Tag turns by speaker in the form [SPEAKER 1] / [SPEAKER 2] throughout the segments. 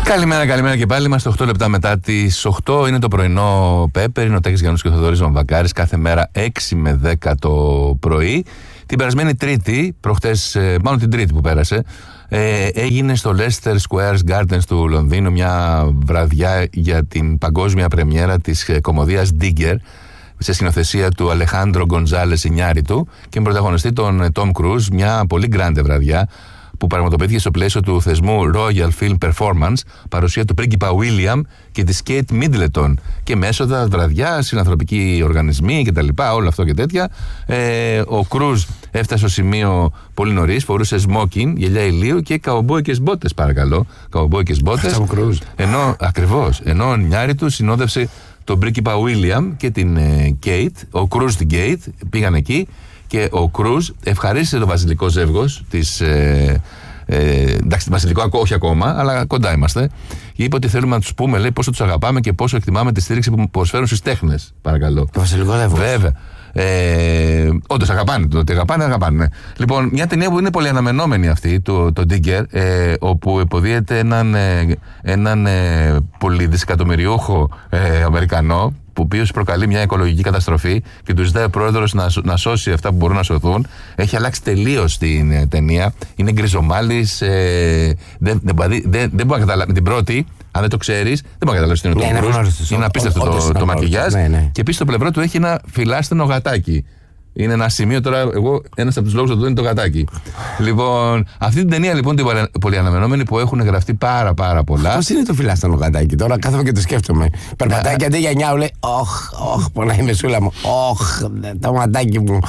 [SPEAKER 1] Καλημέρα και πάλι. Είμαστε 8 λεπτά μετά τις 8. Είναι το πρωινό Πέπερ. Είναι ο Τάκης Γιαννούς και ο Θοδωρής Βαμβακάρης. Κάθε μέρα 6 με 10 το πρωί. Την περασμένη Τρίτη, προχτές, μάλλον την Τρίτη που πέρασε, έγινε στο Leicester Square Gardens του Λονδίνου μια βραδιά για την παγκόσμια πρεμιέρα της κωμωδίας Digger, σε σκηνοθεσία του Αλεχάνδρο Γκοντζάλες Ινιάριτου και με πρωταγωνιστή τον Τόμ Κρούζ. Μια πολύ γκράντε βραδιά που πραγματοποιήθηκε στο πλαίσιο του θεσμού Royal Film Performance, παρουσία του πρίγκιπα William και της Kate Middleton, και με έσοδα βραδιά, συνανθρωπικοί οργανισμοί κτλ. Όλο αυτό και τέτοια. Ο Κρούζ έφτασε στο σημείο πολύ νωρίς, φορούσε smoking, γυαλιά ηλίου και καουμπόικες μπότες, παρακαλώ. Καουμπόικες μπότες. Ενώ ο Νιάριτου συνόδευσε τον πρίγκιπα William και την Kate, ο Κρούζ την Kate, πήγαν εκεί. Και ο Κρούζ ευχαρίστησε το βασιλικό ζεύγος της. Εντάξει, βασιλικό όχι ακόμα, αλλά κοντά είμαστε. Και είπε ότι θέλουμε να τους πούμε, λέει, πόσο τους αγαπάμε και πόσο εκτιμάμε τη στήριξη που προσφέρουν στους τέχνες. Παρακαλώ.
[SPEAKER 2] Το βασιλικό ζεύγος.
[SPEAKER 1] Βέβαια. Όντως αγαπάνε, το ότι αγαπάνε. Λοιπόν, μια ταινία που είναι πολύ αναμενόμενη αυτή, το Digger, όπου υποδίεται έναν πολυδισεκατομμυριούχο Αμερικανό, ο οποίος προκαλεί μια οικολογική καταστροφή και του ζητάει ο πρόεδρος να σώσει αυτά που μπορούν να σωθούν. Έχει αλλάξει τελείως την ταινία. Είναι γκριζομάλης. Δεν μπορεί να καταλάβει. Την πρώτη, αν δεν το ξέρεις, δεν μπορεί να καταλάβει τι είναι το Κρούζ. Είναι απίστευτο το μακιγιάζ. Και επίσης στο πλευρό του έχει ένα φιλάστενο γατάκι. Είναι ένα σημείο τώρα, ένας από τους λόγους του είναι το γατάκι. Λοιπόν, αυτή την ταινία λοιπόν την πολύ αναμενόμενη που έχουν γραφτεί πάρα πολλά.
[SPEAKER 2] Πώς είναι το φιλάστενο γατάκι, τώρα κάθομαι και το σκέφτομαι. Περπατάει και αντί για νιάου λέει, όχ, πονάει η μεσούλα μου. Όχ, το ματάκι μου.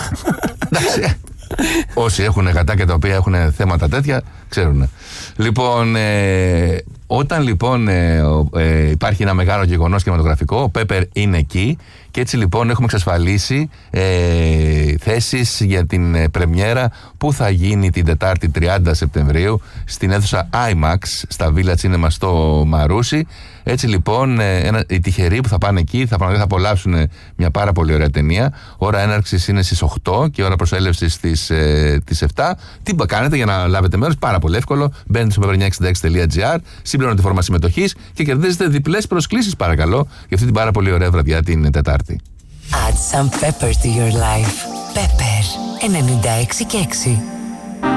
[SPEAKER 1] Όσοι έχουν γατάκια τα οποία έχουν θέματα τέτοια, ξέρουν. Λοιπόν, όταν λοιπόν υπάρχει ένα μεγάλο γεγονός κινηματογραφικό, ο Πέπερ είναι εκεί και έτσι λοιπόν έχουμε εξασφαλίσει θέσεις για την πρεμιέρα που θα γίνει την Τετάρτη 30 Σεπτεμβρίου στην αίθουσα IMAX στα Villa Cinema στο Μαρούσι. Έτσι λοιπόν οι τυχεροί που θα πάνε εκεί θα απολαύσουν μια πάρα πολύ ωραία ταινία. Ώρα έναρξης είναι στις 8 και ώρα προσέλευσης στις 7. Τι κάνετε για να λάβετε μέρος? Πάρα πολύ εύκολο. Μπαίνετε στο pepper966.gr, συμπληρώνετε φόρμα συμμετοχής και κερδίζετε διπλές προσκλήσεις, παρακαλώ, για αυτή την πάρα πολύ ωραία βραδιά την Τετάρτη.
[SPEAKER 3] Add some pepper to your life. Pepper 96 και 6.